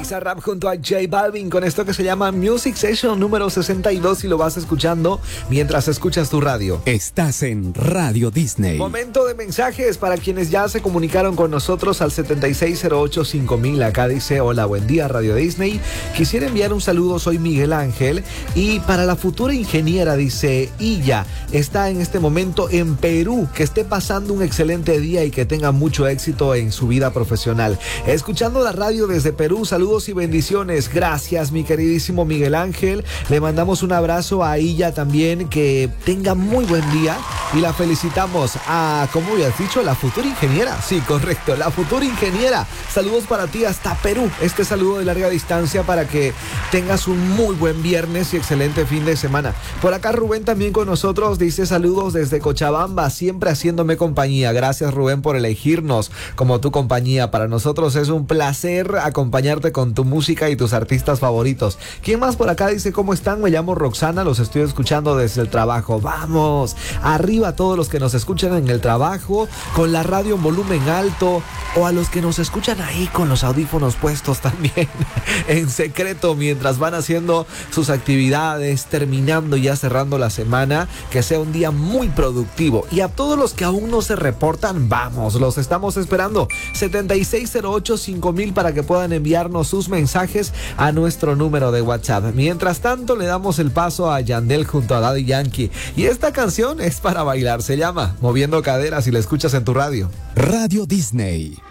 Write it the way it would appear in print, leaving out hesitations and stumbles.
Bizarrap junto a J Balvin con esto que se llama Music Session número 62 y lo vas escuchando mientras escuchas tu radio. Estás en Radio Disney. Momento de mensajes para quienes ya se comunicaron con nosotros al 76085000. Acá dice: hola, buen día Radio Disney. Quisiera enviar un saludo, soy Miguel Ángel. Y para la futura ingeniera, dice Illa, está en este momento en Perú. Que esté pasando un excelente día y que tenga mucho éxito en su vida profesional. Escuchando la radio desde Perú, saludos y bendiciones. Gracias, mi queridísimo Miguel Ángel. Le mandamos un abrazo a ella también, que tenga muy buen día y la felicitamos a, ¿cómo habías dicho? La futura ingeniera. Sí, correcto, la futura ingeniera. Saludos para ti hasta Perú. Este saludo de larga distancia para que tengas un muy buen viernes y excelente fin de semana. Por acá Rubén también con nosotros, dice saludos desde Cochabamba, siempre haciéndome compañía. Gracias, Rubén, por elegirnos como tu compañía. Para nosotros es un placer acompañarte con tu música y tus artistas favoritos. ¿Quién más por acá dice cómo están? Me llamo Roxana, los estoy escuchando desde el trabajo. Vamos, arriba a todos los que nos escuchan en el trabajo, con la radio en volumen alto, o a los que nos escuchan ahí con los audífonos puestos también, en secreto, mientras van haciendo sus actividades, terminando y ya cerrando la semana. Que sea un día muy productivo. Y a todos los que aún no se reportan, vamos, los estamos esperando. 76085000 para que puedan enviarnos sus mensajes a nuestro número de WhatsApp. Mientras tanto, le damos el paso a Yandel junto a Daddy Yankee. Y esta canción es para bailar, se llama Moviendo Caderas y la escuchas en tu radio. Radio Disney.